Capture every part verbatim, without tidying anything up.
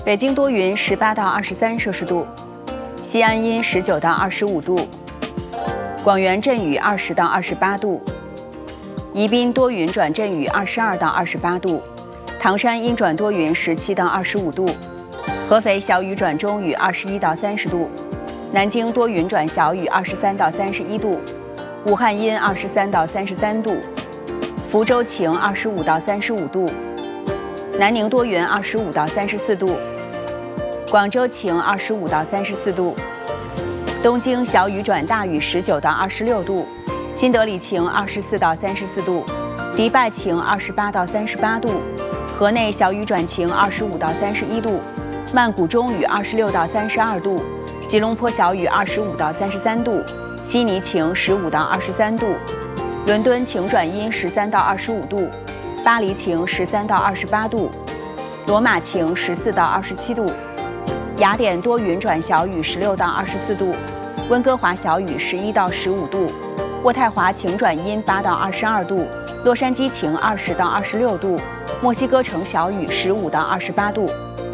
北京多云，十八到二十三摄氏度；西安阴，十九到二十五度；广元阵雨，二十到二十八度；宜宾多云转阵雨，二十二到二十八度；唐山阴转多云，十七到二十五度；合肥小雨转中雨，二十一到三十度；南京多云转小雨，二十三到三十一度；武汉阴，二十三到三十三度；福州晴，二十五到三十五度；南宁多云，二十五到三十四度；广州晴，二十五到三十四度；东京小雨转大雨，十九到二十六度；新德里晴，二十四到三十四度；迪拜晴，二十八到三十八度；河内小雨转晴，二十五到三十一度；曼谷中雨，二十六到三十二度；吉隆坡小雨，二十五到三十三度；悉尼晴，十五到二十三度；伦敦晴转阴，十三到二十五度；巴黎晴，十三到二十八度；罗马晴，十四到二十七度；雅典多云转小雨，十六到二十四度；温哥华小雨，十一到十五度；渥太华晴转阴，八到二十二度；洛杉矶晴，二十到二十六度；墨西哥城小雨，十五到二十八度。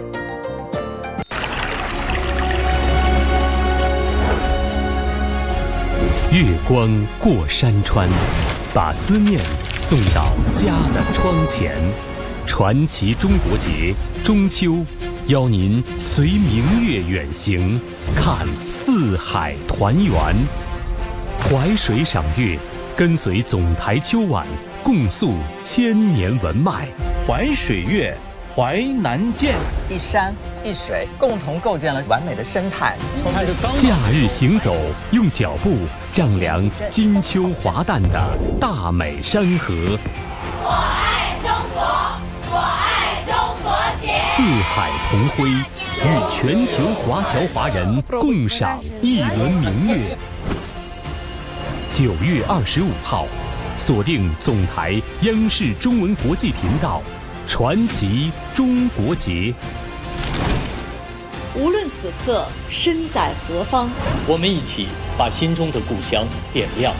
月光过山川，把思念送到家的窗前。传奇中国节中秋，邀您随明月远行，看四海团圆。淮水赏月，跟随总台秋晚，共诉千年文脉。 淮水月，淮南见， 一山一水共同构建了完美的生态。 假日行走，用脚步丈量金秋华诞的大美山河。 我爱中国，我爱中国节。 四海同辉，与全球华侨华人共赏一轮明月。九月二十五号，锁定总台央视中文国际频道，传奇中国节。 无论此刻身在何方， 我们一起把心中的故乡点亮。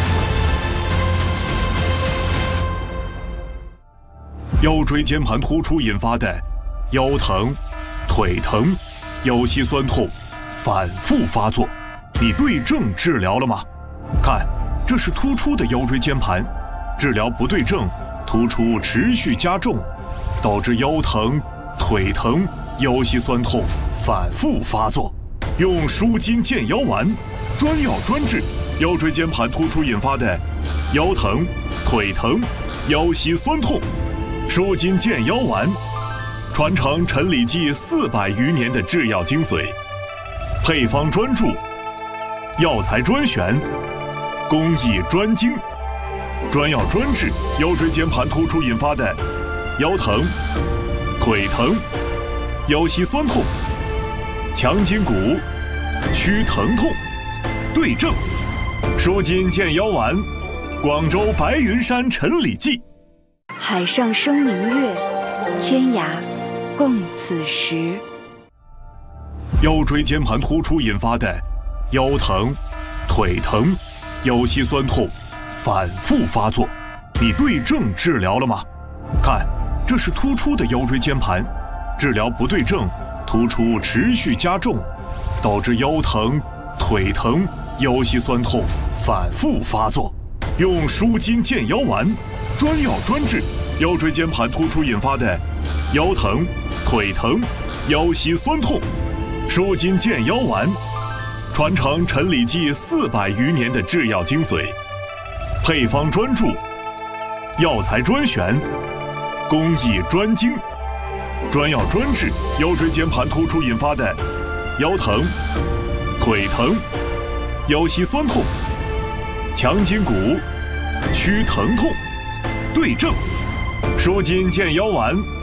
腰椎间盘突出引发的腰疼、腿疼、腰膝酸痛反复发作，你对症治疗了吗？看，这是突出的腰椎间盘，治疗不对症，突出持续加重，导致腰疼、腿疼、腰膝酸痛反复发作。用舒筋健腰丸，专药专治腰椎间盘突出引发的腰疼、腿疼、腰膝酸痛。舒筋健腰丸，传承陈李济四百余年的制药精髓，配方专注，药材专选，工艺专精，专药专治腰椎间盘突出引发的腰疼、腿疼、腰膝酸痛、强筋骨、驱疼痛，对症。舒筋健腰丸，广州白云山陈李济。 海上生明月，天涯共此时。 腰椎间盘突出引发的腰疼、腿疼、腰膝酸痛反复发作，你对症治疗了吗？看，这是突出的腰椎间盘，治疗不对症，突出持续加重，导致腰疼、腿疼、腰膝酸痛反复发作。用舒筋健腰丸，专药专治腰椎间盘突出引发的腰疼、腿疼、腰膝酸痛。舒筋健腰丸，传承陈李济四百余年的制药精髓，配方专注，药材专选，工艺专精，专药专治腰椎间盘突出引发的腰疼、腿疼、腰膝酸痛、强筋骨、驱疼痛，对症。舒筋健腰丸。